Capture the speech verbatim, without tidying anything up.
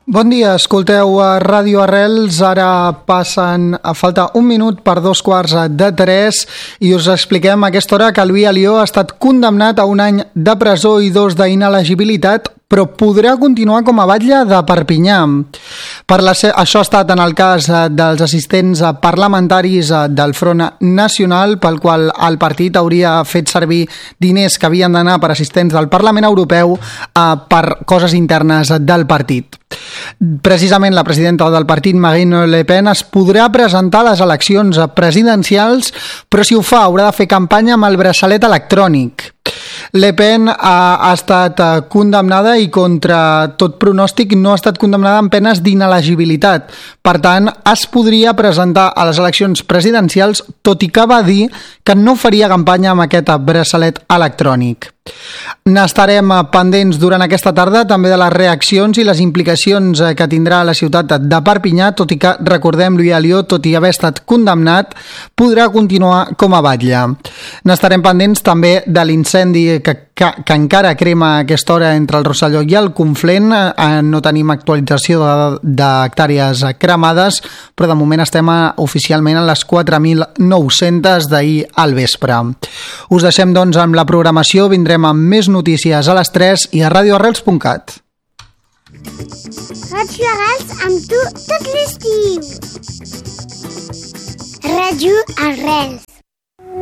Bon dia, escolteu a Ràdio Arrels, ara passen a falta un minut per dos quarts de tres i us expliquem a aquesta hora que Louis Alliot ha estat condemnat a un any de presó i dos d'inelegibilitat, però podrà continuar com a batlle de Perpinyà. Per la se- Això ha estat en el cas dels assistents parlamentaris del Front Nacional, pel qual el partit hauria fet servir diners que havien d'anar per assistents del Parlament Europeu eh, per coses internes del partit. Precisament la presidenta del partit, Marine Le Pen, es podrà presentar a les eleccions presidencials, però si ho fa haurà de fer campanya amb el braçalet electrònic. Le Pen ha, ha estat condemnada i contra tot pronòstic no ha estat condemnada amb penes d'inelegibilitat. Per tant, es podria presentar a les eleccions presidencials, tot i que va dir que no faria campanya amb aquest braçalet electrònic. N'estarem pendents durant aquesta tarda també de les reaccions i les implicacions que tindrà la ciutat de Perpinyà, tot i que, recordem, Louis Alliot, tot i haver estat condemnat, podrà continuar com a batlle. N'estarem pendents també de l'incendi que, que, que encara crema a aquesta hora entre el Rosselló i el Conflent. No tenim actualització d'hectàrees cremades, però de moment estem a, oficialment a les quatre mil nou-centes d'ahir al vespre. Us deixem, doncs, amb la programació. Vindrem amb més notícies a les tres i a radio arrels punt cat. Ràdio Arrels amb tu tot l'estiu. Ràdio Arrels.